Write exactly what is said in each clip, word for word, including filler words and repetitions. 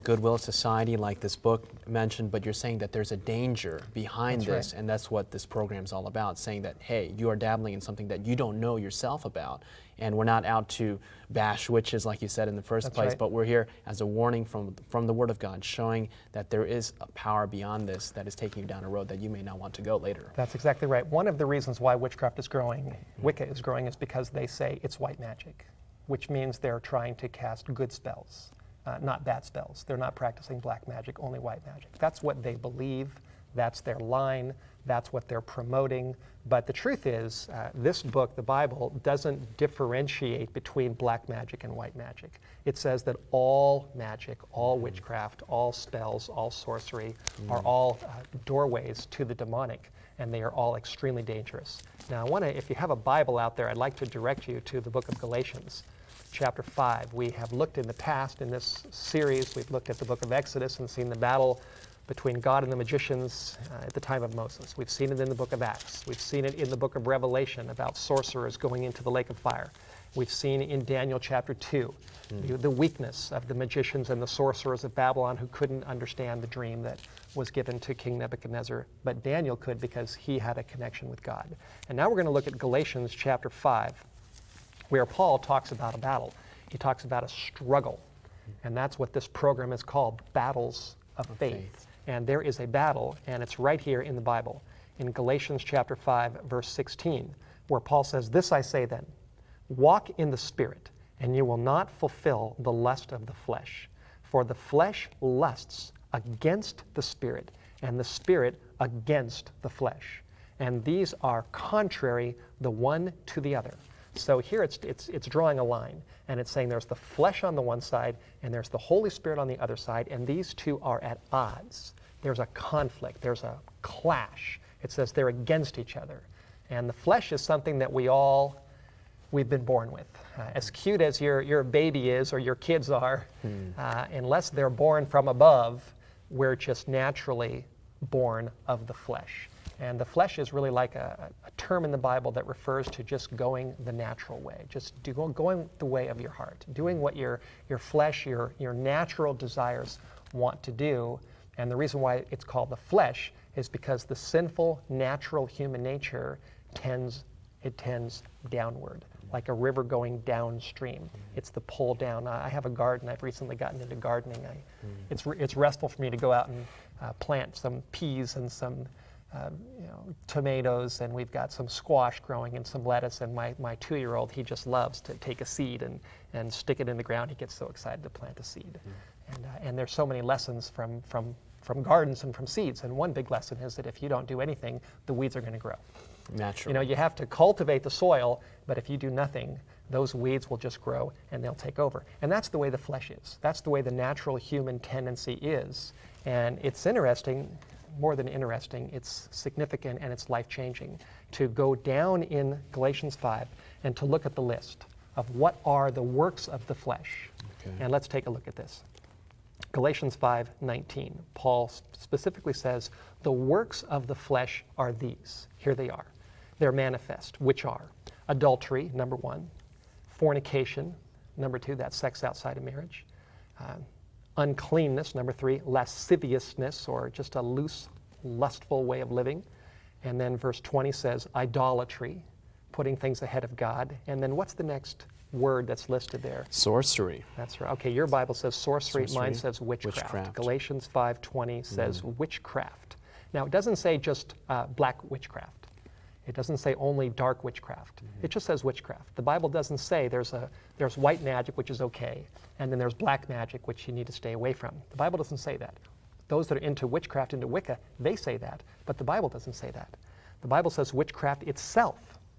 Goodwill Society, like this book mentioned, but you're saying that there's a danger behind That's this, right. and that's what this program's all about, saying that, hey, you are dabbling in something that you don't know yourself about, and we're not out to bash witches, like you said in the first That's place, right. but we're here as a warning from, from the Word of God, showing that there is a power beyond this that is taking you down a road that you may not want to go later. That's exactly right. One of the reasons why witchcraft is growing, Wicca is growing, is because they say it's white magic, which means they're trying to cast good spells. Uh, not bad spells. They're not practicing black magic, only white magic. That's what they believe. That's their line. That's what they're promoting. But the truth is, uh, this book, the Bible, doesn't differentiate between black magic and white magic. It says that all magic, all witchcraft, all spells, all sorcery are all uh, doorways to the demonic, and they are all extremely dangerous. Now, I want to, if you have a Bible out there, I'd like to direct you to the book of Galatians. Chapter five. We have looked in the past in this series, we've looked at the book of Exodus and seen the battle between God and the magicians uh, at the time of Moses. We've seen it in the book of Acts. We've seen it in the book of Revelation about sorcerers going into the lake of fire. We've seen in Daniel chapter two mm. the, the weakness of the magicians and the sorcerers of Babylon who couldn't understand the dream that was given to King Nebuchadnezzar, but Daniel could because he had a connection with God. And now we're going to look at Galatians chapter five. Where Paul talks about a battle. He talks about a struggle. And that's what this program is called, Battles of, of faith. faith. And there is a battle, and it's right here in the Bible, in Galatians chapter five, verse sixteen, where Paul says, "This I say then, walk in the Spirit, and you will not fulfill the lust of the flesh. For the flesh lusts against the Spirit, and the Spirit against the flesh. And these are contrary the one to the other." So here it's, it's, it's drawing a line, and it's saying there's the flesh on the one side, and there's the Holy Spirit on the other side, and these two are at odds. There's a conflict, there's a clash. It says they're against each other. And the flesh is something that we all, we've been born with. Uh, as cute as your, your baby is, or your kids are, hmm. uh, unless they're born from above, we're just naturally born of the flesh. And the flesh is really like a, a term in the Bible that refers to just going the natural way, just do, going the way of your heart, doing what your, your flesh, your, your natural desires want to do. And the reason why it's called the flesh is because the sinful, natural human nature tends, it tends downward, like a river going downstream. It's the pull down. I have a garden. I've recently gotten into gardening. I, mm. it's, it's restful for me to go out and uh, plant some peas and some Uh, you know, tomatoes, and we've got some squash growing and some lettuce, and my, my two-year-old, he just loves to take a seed and, and stick it in the ground. He gets so excited to plant a seed. Mm. And, uh, and there's so many lessons from, from, from gardens and from seeds, and one big lesson is that if you don't do anything, the weeds are going to grow. Naturally. You know, you have to cultivate the soil, but if you do nothing, those weeds will just grow and they'll take over. And that's the way the flesh is. That's the way the natural human tendency is. And it's interesting, more than interesting, it's significant and it's life-changing to go down in Galatians five and to look at the list of what are the works of the flesh. Okay. And let's take a look at this. Galatians five nineteen, Paul specifically says, the works of the flesh are these. Here they are. They're manifest, which are adultery, number one, fornication, number two, that's sex outside of marriage, uh, uncleanness, number three, lasciviousness, or just a loose, lustful way of living. And then verse twenty says idolatry, putting things ahead of God. And then what's the next word that's listed there? Sorcery. That's right. Okay, your Bible says sorcery, sorcery. Mine says witchcraft. witchcraft. Galatians five twenty says mm. witchcraft. Now, it doesn't say just uh, black witchcraft. It doesn't say only dark witchcraft. Mm-hmm. It just says witchcraft. The Bible doesn't say there's a there's white magic, which is okay, and then there's black magic, which you need to stay away from. The Bible doesn't say that. Those that are into witchcraft, into Wicca, they say that, but the Bible doesn't say that. The Bible says witchcraft itself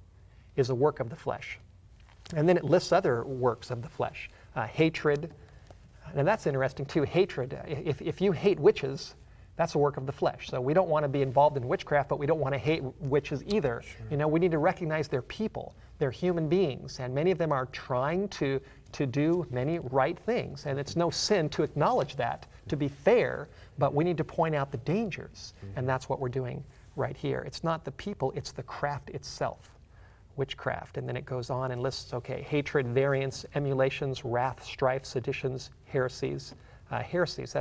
is a work of the flesh. And then it lists other works of the flesh. Uh, hatred, and that's interesting too, hatred. If, if you hate witches, that's a work of the flesh. So we don't want to be involved in witchcraft, but we don't want to hate witches either. Sure. You know, we need to recognize they're people. They're human beings, and many of them are trying to, to do many right things. And it's no sin to acknowledge that, to be fair, but we need to point out the dangers, mm-hmm. and that's what we're doing right here. It's not the people, it's the craft itself. Witchcraft, and then it goes on and lists, okay, hatred, variance, emulations, wrath, strife, seditions, heresies, uh, heresies.